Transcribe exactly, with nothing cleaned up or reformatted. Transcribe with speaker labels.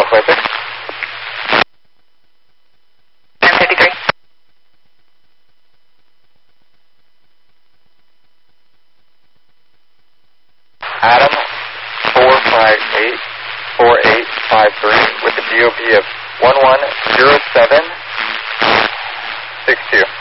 Speaker 1: five six.
Speaker 2: nine fifty-three.
Speaker 1: Adam four five eight four eight five three with a D O B of one one zero seven six two.